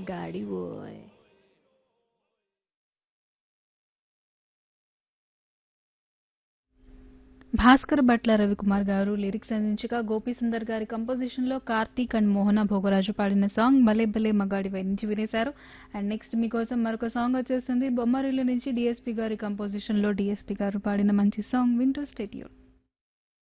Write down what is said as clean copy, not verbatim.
మగాడివోయ్. భాస్కర్ భట్ల రవికుమార్ గారు లిరిక్స్ అందించగా గోపీ సుందర్ గారి కంపోజిషన్ లో కార్తీక్ అండ్ మోహన భోగరాజు పాడిన సాంగ్ భలే భలే మగాడివై నుంచి వినేశారు. అండ్ నెక్స్ట్ మీకోసం మరొక సాంగ్ వచ్చేస్తుంది బొమ్మరిల్లు నుంచి డిఎస్పి గారి కంపోజిషన్ లో డిఎస్పి గారు పాడిన మంచి సాంగ్ వింటూ స్టేట్యూన్.